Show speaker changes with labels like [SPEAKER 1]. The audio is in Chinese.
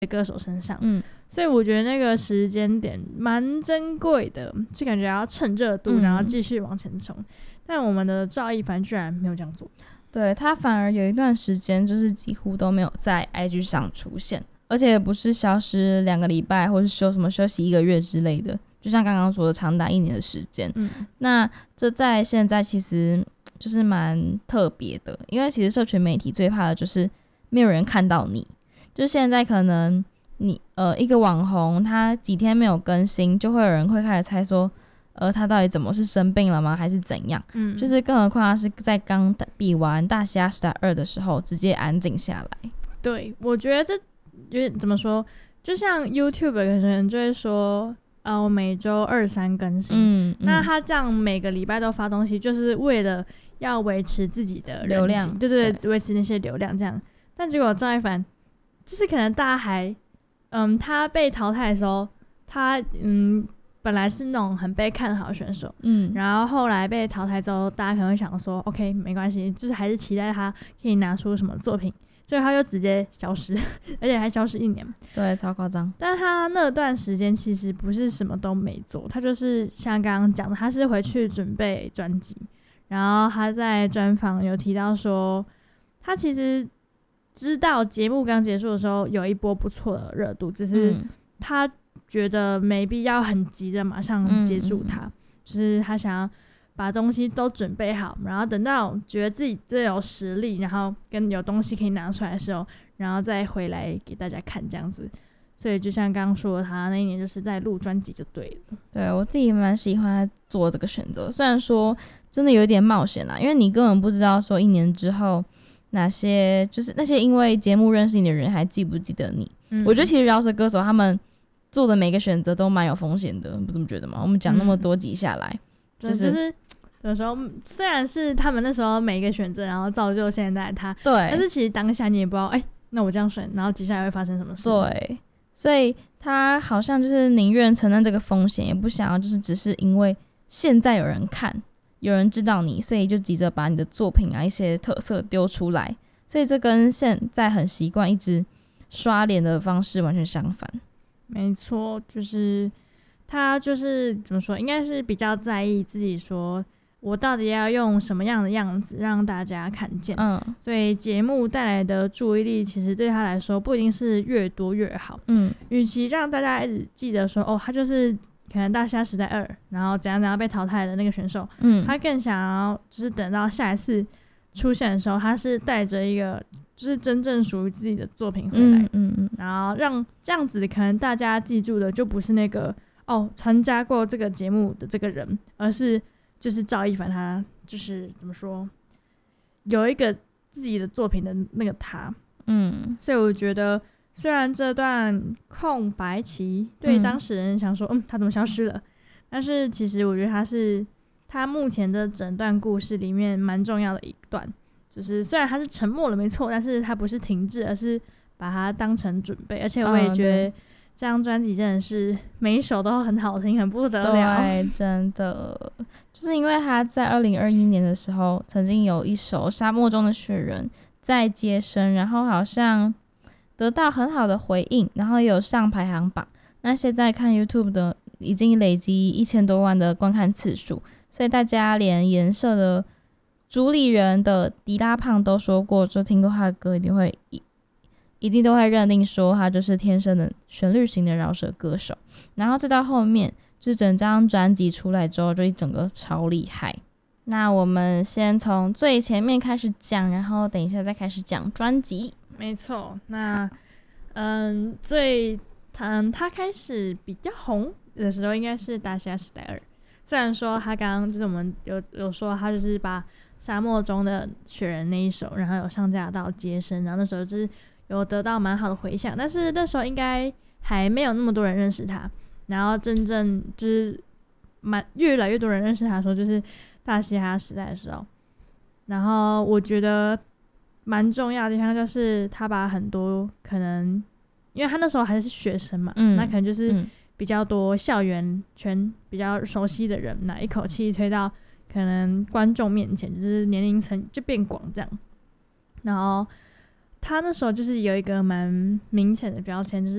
[SPEAKER 1] 歌手身上，所以我觉得那个时间点蛮珍贵的，就感觉要趁热度，然后继续往前冲。但我们的赵一凡居然没有这样做，
[SPEAKER 2] 对，他反而有一段时间就是几乎都没有在 IG 上出现，而且不是消失2个礼拜，或是休息1个月之类的，就像刚刚说的长达1年的时间。那这在现在其实就是蛮特别的，因为其实社群媒体最怕的就是没有人看到你，就现在可能你一个网红他几天没有更新，就会有人会开始猜说他到底怎么是生病了吗还是怎样，就是更何况他是在刚比完大嘻哈时代2的时候直接安静下来。
[SPEAKER 1] 对，我觉得这有点怎么说，就像 YouTube 可能就会说我每周2、3更新，那他这样每个礼拜都发东西，就是为了要维持自己的
[SPEAKER 2] 流量，
[SPEAKER 1] 对，维持那些流量这样。但结果赵一凡就是可能大家还他被淘汰的时候，他本来是那种很被看好的选手，然后后来被淘汰之后，大家可能会想说 OK 没关系，就是还是期待他可以拿出什么作品，所以他就直接消失，而且还消失1年，
[SPEAKER 2] 对，超夸张。
[SPEAKER 1] 但他那段时间其实不是什么都没做，他就是像刚刚讲的，他是回去准备专辑，然后他在专访有提到说，他其实知道节目刚结束的时候有一波不错的热度，只是他觉得没必要很急的马上接住它，就是他想要把东西都准备好，然后等到觉得自己最有实力，然后跟有东西可以拿出来的时候，然后再回来给大家看这样子。所以就像刚刚说的，他那一年就是在录专辑就对了。
[SPEAKER 2] 对，我自己蛮喜欢他做这个选择，虽然说真的有点冒险啦，因为你根本不知道说1年之后哪些就是那些因为节目认识你的人还记不记得你。我觉得其实饶舌歌手他们做的每个选择都蛮有风险的，不这么觉得吗？我们讲那么多集下来，
[SPEAKER 1] 就是有时候虽然是他们那时候每一个选择，然后造就现在他，
[SPEAKER 2] 对，
[SPEAKER 1] 但是其实当下你也不知道，那我这样选，然后接下来会发生什么事？
[SPEAKER 2] 对，所以他好像就是宁愿承担这个风险，也不想要就是只是因为现在有人看，有人知道你，所以就急着把你的作品一些特色丢出来。所以这跟现在很习惯一直刷脸的方式完全相反。
[SPEAKER 1] 没错，就是他就是怎么说，应该是比较在意自己说我到底要用什么样的样子让大家看见，所以节目带来的注意力其实对他来说不一定是越多越好，与其让大家一直记得说他就是可能大嘻哈时代2然后怎样怎样被淘汰的那个选手，他更想要就是等到下一次出现的时候，他是带着一个就是真正属于自己的作品回来，然后让这样子可能大家记住的就不是那个参加过这个节目的这个人，而是就是赵一凡他就是怎么说有一个自己的作品的那个他，所以我觉得虽然这段空白期对当事人想说他怎么消失了，但是其实我觉得他是他目前的整段故事里面蛮重要的一段，就是虽然他是沉默了没错，但是他不是停滞，而是把它当成准备，而且我也觉得这张专辑真的是每一首都很好听，很不得了。
[SPEAKER 2] 对，真的就是因为他在2021年的时候曾经有一首《沙漠中的雪人》在接生，然后好像得到很好的回应，然后也有上排行榜。那现在看 YouTube 的已经累积1000多万的观看次数，所以大家连颜色的主理人的迪拉胖都说过，就听过他的歌一定都会认定说他就是天生的旋律型的饶舌歌手。然后再到后面就整张专辑出来之后就一整个超厉害。那我们先从最前面开始讲，然后等一下再开始讲专辑。
[SPEAKER 1] 没错，那他开始比较红的时候应该是大嘻哈时代2，虽然说他刚刚就是我们有说他就是把沙漠中的雪人那一首然后有上架到街声，然后那时候就是有得到蛮好的回响，但是那时候应该还没有那么多人认识他，然后真正就是越来越多人认识他的时候就是大嘻哈时代的时候。然后我觉得蛮重要的地方就是他把很多可能因为他那时候还是学生嘛，那可能就是比较多校园圈比较熟悉的人，那一口气推到可能观众面前，就是年龄层就变广这样。然后他那时候就是有一个蛮明显的标签，就是